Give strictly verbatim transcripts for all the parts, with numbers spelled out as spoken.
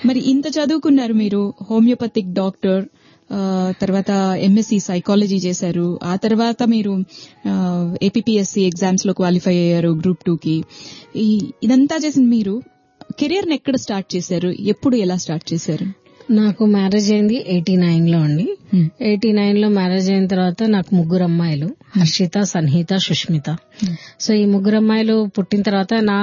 మరి ఇంత చదువుకున్నారు మీరు, హోమియోపతిక్ డాక్టర్, తర్వాత ఎంఎస్సి సైకాలజీ చేశారు, ఆ తర్వాత మీరు ఏపీపీఎస్సీ ఎగ్జామ్స్ లో క్వాలిఫై అయ్యారు గ్రూప్ టూ కి. ఇదంతా చేసిన మీరు కెరియర్ ని ఎక్కడ స్టార్ట్ చేశారు, ఎప్పుడు, ఎలా స్టార్ట్ చేశారు? నాకు మ్యారేజ్ అయింది ఎయిటీ నైన్ లో అండి. ఎయిటీ నైన్ లో మ్యారేజ్ అయిన తర్వాత నాకు ముగ్గురు అమ్మాయిలు, హర్షిత, సన్హిత, సుష్మిత. సో ఈ ముగ్గురు అమ్మాయిలు పుట్టిన తర్వాత నా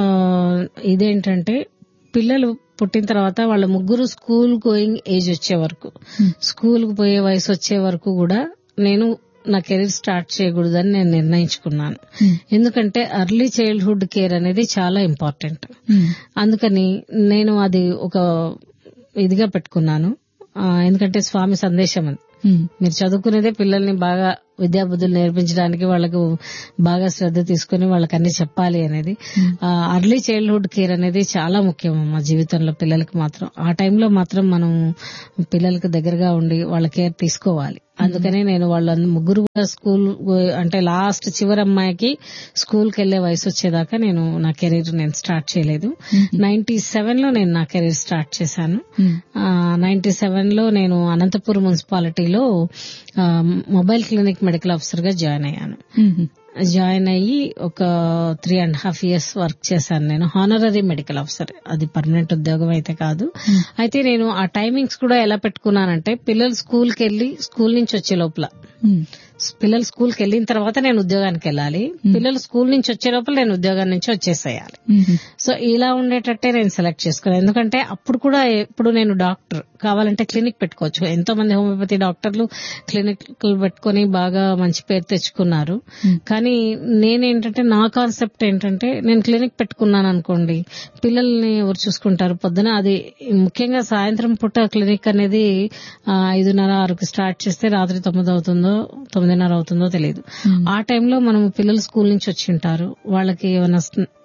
ఇదేంటంటే, పిల్లలు పుట్టిన తర్వాత వాళ్ళ ముగ్గురు స్కూల్ గోయింగ్ ఏజ్ వచ్చే వరకు, స్కూల్ కు పోయే వయసు వచ్చే వరకు కూడా నేను నా కెరీర్ స్టార్ట్ చేయకూడదని నేను నిర్ణయించుకున్నాను. ఎందుకంటే ఎర్లీ చైల్డ్హుడ్ కేర్ అనేది చాలా ఇంపార్టెంట్. అందుకని నేను అది ఒక ఇదిగా పెట్టుకున్నాను. ఎందుకంటే స్వామి సందేశం అది, మీరు చదువుకునేదే పిల్లల్ని బాగా విద్యాబుద్ధులు నేర్పించడానికి, వాళ్ళకు బాగా శ్రద్ధ తీసుకుని వాళ్ళకి అన్ని చెప్పాలి అనేది. అర్లీ చైల్డ్హుడ్ కేర్ అనేది చాలా ముఖ్యం మా జీవితంలో పిల్లలకి మాత్రం. ఆ టైంలో మాత్రం మనం పిల్లలకి దగ్గరగా ఉండి వాళ్ళ కేర్ తీసుకోవాలి. అందుకనే నేను వాళ్ళ ముగ్గురు కూడా స్కూల్ అంటే లాస్ట్ చివరి అమ్మాయికి స్కూల్ కి వెళ్లే వయసు వచ్చేదాకా నేను నా కెరీర్ నేను స్టార్ట్ చేయలేదు. నైన్టీ సెవెన్ లో నేను నా కెరీర్ స్టార్ట్ చేశాను. నైన్టీ సెవెన్ లో నేను అనంతపురం మున్సిపాలిటీలో మొబైల్ క్లినిక్ మెడికల్ ఆఫీసర్ గా జాయిన్ అయ్యాను. జాయిన్ అయ్యి ఒక three and half years work చేశాను నేను. హానరరీ మెడికల్ ఆఫీసర్, అది పర్మనెంట్ ఉద్యోగం అయితే కాదు. అయితే నేను ఆ టైమింగ్స్ కూడా ఎలా పెట్టుకున్నానంటే, పిల్లలు స్కూల్ కి వెళ్లి స్కూల్ నుంచి వచ్చే లోపల, పిల్లలు స్కూల్ కి వెళ్లిన తర్వాత నేను ఉద్యోగానికి వెళ్ళాలి, పిల్లలు స్కూల్ నుంచి వచ్చే లోపల నేను ఉద్యోగం నుంచి వచ్చేసేయాలి. సో ఇలా ఉండేటట్టే నేను సెలెక్ట్ చేసుకున్నాను. ఎందుకంటే అప్పుడు కూడా ఎప్పుడు నేను డాక్టర్ కావాలంటే క్లినిక్ పెట్టుకోవచ్చు. ఎంతో మంది హోమియోపతి డాక్టర్లు క్లినిక్ పెట్టుకుని బాగా మంచి పేరు తెచ్చుకున్నారు. కానీ నేనేంటంటే, నా కాన్సెప్ట్ ఏంటంటే, నేను క్లినిక్ పెట్టుకున్నాను అనుకోండి, పిల్లల్ని ఎవరు చూసుకుంటారు పొద్దున? అది ముఖ్యంగా సాయంత్రం పూట క్లినిక్ అనేది ఐదున్నర ఆరుకి స్టార్ట్ చేస్తే రాత్రి తొమ్మిది అవుతుందో తొమ్మిదిన్నర అవుతుందో తెలియదు. ఆ టైంలో మనం పిల్లలు స్కూల్ నుంచి వచ్చి ఉంటారు, వాళ్ళకి ఏమైనా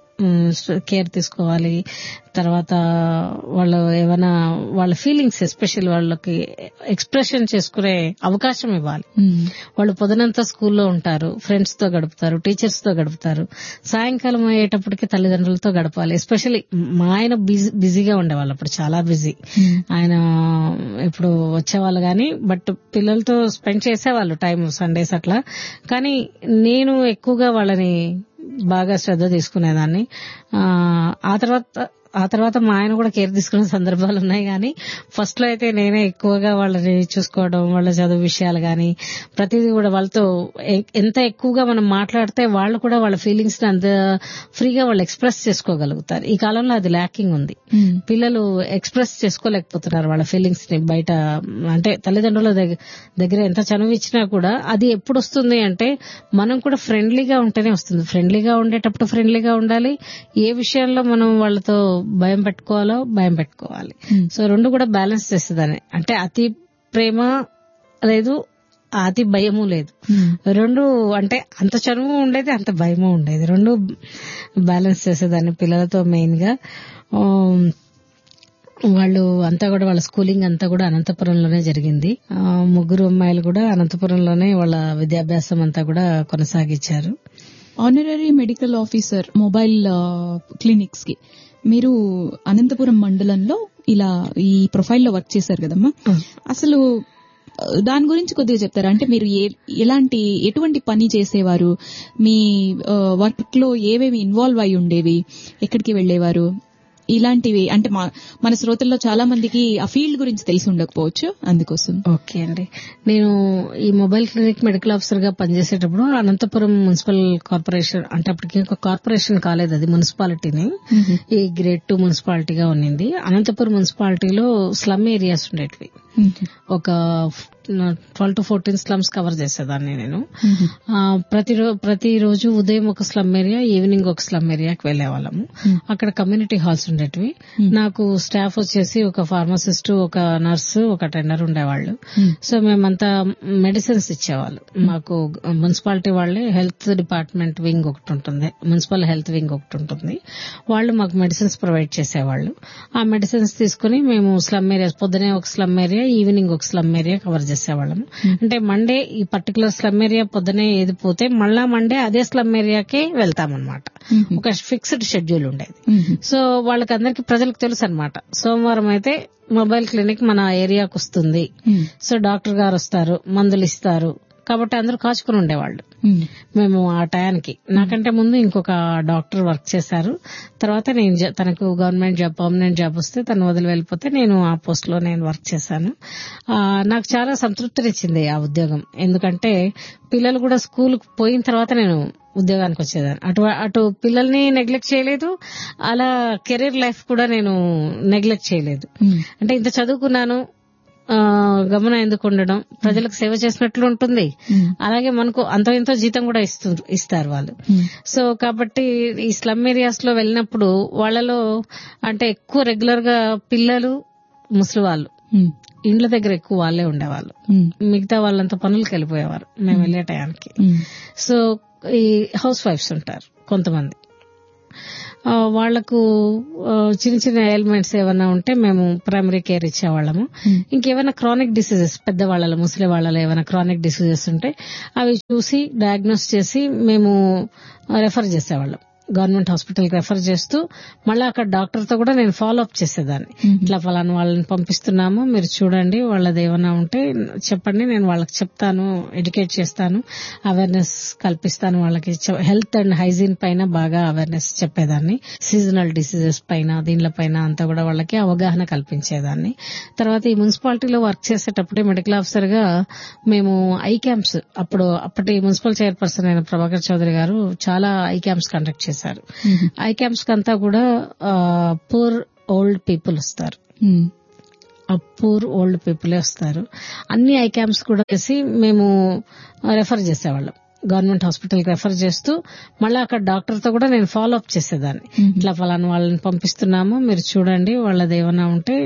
కేర్ తీసుకోవాలి. తర్వాత వాళ్ళు ఏమైనా వాళ్ళ ఫీలింగ్స్ ఎస్పెషల్ వాళ్ళకి ఎక్స్ప్రెషన్ చేసుకునే అవకాశం ఇవ్వాలి. వాళ్ళు పొద్దునంతా స్కూల్లో ఉంటారు, ఫ్రెండ్స్ తో గడుపుతారు, టీచర్స్ తో గడుపుతారు, సాయంకాలం అయ్యేటప్పటికి తల్లిదండ్రులతో గడపాలి. ఎస్పెషల్లీ మా ఆయన బిజీగా ఉండేవాళ్ళు, అప్పుడు చాలా బిజీ ఆయన, ఇప్పుడు వచ్చేవాళ్ళు గానీ, బట్ పిల్లలతో స్పెండ్ చేసేవాళ్ళు టైం సండేస్ అట్లా. కానీ నేను ఎక్కువగా వాళ్ళని బాగా శ్రద్ధ తీసుకునేదాన్ని. ఆ తర్వాత ఆ తర్వాత మా ఆయన కూడా కేర్ తీసుకునే సందర్భాలు ఉన్నాయి. కానీ ఫస్ట్ లో అయితే నేనే ఎక్కువగా వాళ్ళని చూసుకోవడం, వాళ్ళ చదువు విషయాలు గానీ ప్రతిదీ కూడా వాళ్ళతో ఎంత ఎక్కువగా మనం మాట్లాడితే వాళ్ళు కూడా వాళ్ళ ఫీలింగ్స్ ని అంత ఫ్రీగా వాళ్ళు ఎక్స్ప్రెస్ చేసుకోగలుగుతారు. ఈ కాలంలో అది ల్యాకింగ్ ఉంది. పిల్లలు ఎక్స్ప్రెస్ చేసుకోలేకపోతున్నారు వాళ్ళ ఫీలింగ్స్ ని బయట. అంటే తల్లిదండ్రుల దగ్గర ఎంత చనువు ఇచ్చినా కూడా అది ఎప్పుడు వస్తుంది అంటే, మనం కూడా ఫ్రెండ్లీగా ఉంటేనే వస్తుంది. ఫ్రెండ్లీగా ఉండేటప్పుడు ఫ్రెండ్లీగా ఉండాలి. ఏ విషయంలో మనం వాళ్ళతో భయం పెట్టుకోవాలో భయం పెట్టుకోవాలి. సో రెండు కూడా బ్యాలెన్స్ చేసేదాన్ని. అంటే అతి ప్రేమ లేదు, అతి భయము లేదు. రెండు అంటే అంత చనువు ఉండేది, అంత భయము ఉండేది. రెండు బ్యాలెన్స్ చేసేదాన్ని పిల్లలతో. మెయిన్ గా వాళ్ళు అంతా కూడా వాళ్ళ స్కూలింగ్ అంతా కూడా అనంతపురంలోనే జరిగింది. ముగ్గురు అమ్మాయిలు కూడా అనంతపురంలోనే వాళ్ళ విద్యాభ్యాసం అంతా కూడా కొనసాగించారు. Honorary medical officer mobile clinics కి మీరు అనంతపురం మండలంలో ఇలా ఈ ప్రొఫైల్లో వర్క్ చేశారు కదమ్మా, అసలు దాని గురించి కొద్దిగా చెప్తారా? అంటే మీరు ఎలాంటి ఎటువంటి పని చేసేవారు, మీ వర్క్ లో ఏవేవి ఇన్వాల్వ్ అయి ఉండేవి, ఎక్కడికి వెళ్లేవారు, ఇలాంటివి? అంటే మన శ్రోతల్లో చాలా మందికి ఆ ఫీల్డ్ గురించి తెలిసి ఉండకపోవచ్చు, అందుకోసం. ఓకే అండి, నేను ఈ మొబైల్ క్లినిక్ మెడికల్ ఆఫీసర్ గా పనిచేసేటప్పుడు అనంతపురం మున్సిపల్ కార్పొరేషన్, అంటే అప్పటికి ఒక కార్పొరేషన్ కాలేదు, అది మున్సిపాలిటీని, ఈ గ్రేడ్ టూ మున్సిపాలిటీగా ఉన్నింది. అనంతపురం మున్సిపాలిటీలో స్లమ్ ఏరియాస్ ఉండేటివి. ఒక twelve to fourteen slums cover చేసేదాన్ని నేను. ప్రతిరోజు ప్రతిరోజు ఉదయం ఒక స్లమ్ ఏరియా, ఈవినింగ్ ఒక స్లమ్ ఏరియాకి వెళ్లేవాళ్ళము. అక్కడ కమ్యూనిటీ హాల్స్ ఉండేటివి. నాకు స్టాఫ్ వచ్చేసి ఒక ఫార్మసిస్ట్, ఒక నర్సు, ఒక టెండర్ ఉండేవాళ్లు. సో మేమంతా మెడిసిన్స్ ఇచ్చేవాళ్ళు. మాకు మున్సిపాలిటీ వాళ్ళే హెల్త్ డిపార్ట్మెంట్ వింగ్ ఒకటి ఉంటుంది, మున్సిపల్ హెల్త్ వింగ్ ఒకటి ఉంటుంది. వాళ్ళు మాకు మెడిసిన్స్ ప్రొవైడ్ చేసేవాళ్లు. ఆ మెడిసిన్స్ తీసుకుని మేము స్లమ్ ఏరియా, పొద్దునే ఒక స్లమ్ ఏరియా, ఈవినింగ్ ఒక స్లమ్ ఏరియా కవర్ చేసేవాళ్ళము. అంటే మండే ఈ పర్టికులర్ స్లమ్ ఏరియా పొద్దునే ఏది పోతే మళ్ళా మండే అదే స్లమ్ ఏరియాకే వెళ్తామన్నమాట. ఒక ఫిక్స్డ్ షెడ్యూల్ ఉండేది. సో వాళ్ళకందరికి ప్రజలకు తెలుసు అనమాట, సోమవారం అయితే మొబైల్ క్లినిక్ మన ఏరియాకు వస్తుంది, సో డాక్టర్ గారు వస్తారు, మందులు ఇస్తారు, కాబట్టి అందరూ కాచుకుని ఉండేవాళ్ళు. మేము ఆ టయానికి, నాకంటే ముందు ఇంకొక డాక్టర్ వర్క్ చేశారు. తర్వాత నేను తనకు గవర్నమెంట్ జాబ్ పర్మనెంట్ జాబ్ వస్తే తను వదిలి వెళ్ళిపోతే నేను ఆ పోస్ట్ లో నేను వర్క్ చేశాను. నాకు చాలా సంతృప్తినిచ్చింది ఆ ఉద్యోగం. ఎందుకంటే పిల్లలు కూడా స్కూల్ పోయిన తర్వాత నేను ఉద్యోగానికి వచ్చేదాన్ని. అటు అటు పిల్లల్ని నెగ్లెక్ట్ చేయలేదు, అలా కెరీర్ లైఫ్ కూడా నేను నెగ్లెక్ట్ చేయలేదు. అంటే ఇంత చదువుకున్నాను, గమనం ఎందుకు ఉండడం, ప్రజలకు సేవ చేసినట్లు ఉంటుంది, అలాగే మనకు అంతో ఎంతో జీతం కూడా ఇస్తారు వాళ్ళు. సో కాబట్టి ఈ స్లమ్ ఏరియాస్ లో వెళ్ళినప్పుడు వాళ్ళలో అంటే ఎక్కువ రెగ్యులర్ గా పిల్లలు, ముసలి వాళ్ళు ఇండ్ల దగ్గర ఎక్కువ వాళ్ళే ఉండేవాళ్ళు, మిగతా వాళ్ళంతా పనులకు వెళ్ళిపోయేవారు మేము వెళ్లే టయానికి. సో ఈ హౌస్ వైఫ్స్ ఉంటారు కొంతమంది, వాళ్లకు చిన్న చిన్న ఎయిల్మెంట్స్ ఏమైనా ఉంటే మేము ప్రైమరీ కేర్ ఇచ్చేవాళ్ళము. ఇంకేమైనా క్రానిక్ డిసీజెస్ పెద్దవాళ్ళలో ముసలి వాళ్ళలో ఏమైనా క్రానిక్ డిసీజెస్ ఉంటే అవి చూసి డయాగ్నోస్ చేసి మేము రెఫర్ చేసేవాళ్ళం. గవర్నమెంట్ హాస్పిటల్ కి రెఫర్ చేస్తూ మళ్ళీ అక్కడ డాక్టర్ తో కూడా నేను ఫాలో అప్ చేసేదాన్ని. ఇట్లా ఫలానా వాళ్ళని పంపిస్తున్నాము, మీరు చూడండి, వాళ్ళది ఏమైనా ఉంటే చెప్పండి, నేను వాళ్ళకి చెప్తాను, ఎడ్యుకేట్ చేస్తాను, అవేర్నెస్ కల్పిస్తాను వాళ్ళకి. హెల్త్ అండ్ హైజీన్ పైన బాగా అవేర్నెస్ చెప్పేదాన్ని, సీజనల్ డిసీజెస్ పైన దీనిపైన అంతా కూడా వాళ్ళకి అవగాహన కల్పించేదాన్ని. తర్వాత ఈ మున్సిపాలిటీలో వర్క్ చేసేటప్పుడే మెడికల్ ఆఫీసర్ గా మేము ఐ క్యాంప్స్, అప్పుడు అప్పటి మున్సిపల్ చైర్పర్సన్ అయిన ప్రభాకర్ చౌదరి గారు చాలా ఐ క్యాంప్స్ కండక్ట్ చేశారు. ఐ క్యాంప్స్ కంతా కూడా పూర్ ఓల్డ్ పీపుల్ వస్తారు, పూర్ ఓల్డ్ పీపులే వస్తారు. అన్ని ఐ క్యాంప్స్ కూడా చేసి మేము రెఫర్ చేసేవాళ్ళం. గవర్నమెంట్ హాస్పిటల్ కి రెఫర్ చేస్తూ మళ్ళీ అక్కడ డాక్టర్ తో కూడా నేను ఫాలో అప్ చేసేదాన్ని. ఇట్లా ఫలానా వాళ్ళని పంపిస్తున్నాము, మీరు చూడండి, వాళ్ళది ఏమైనా ఉంటే